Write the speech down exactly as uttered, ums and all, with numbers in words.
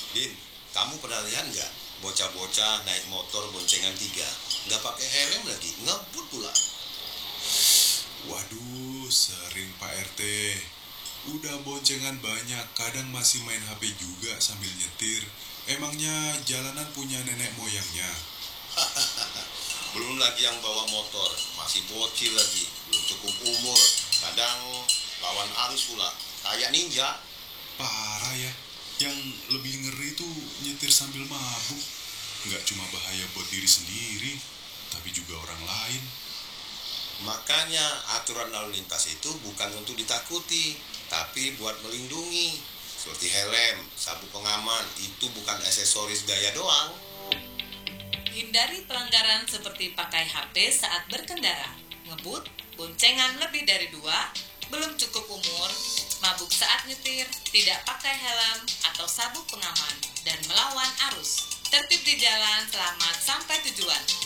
Din, kamu pernah lihat nggak bocah-bocah naik motor boncengan tiga, nggak pakai helm lagi, ngebut pula. Waduh, sering Pak R T. Udah boncengan banyak, kadang masih main H P juga sambil nyetir. Emangnya jalanan punya nenek moyangnya? Belum lagi yang bawa motor, masih bocil lagi, belum cukup umur, kadang lawan arus pula, kayak ninja. Parah ya. Yang lebih ngeri tuh nyetir sambil mabuk. Nggak cuma bahaya buat diri sendiri, tapi juga orang lain. Makanya aturan lalu lintas itu bukan untuk ditakuti, tapi buat melindungi. Seperti helm, sabuk pengaman, itu bukan aksesoris gaya doang. Hindari pelanggaran seperti pakai H P saat berkendara, ngebut, boncengan lebih dari dua, belum cukup umur, mabuk saat nyetir, tidak pakai helm atau sabuk pengaman, dan melawan arus. Tertib di jalan, selamat sampai tujuan.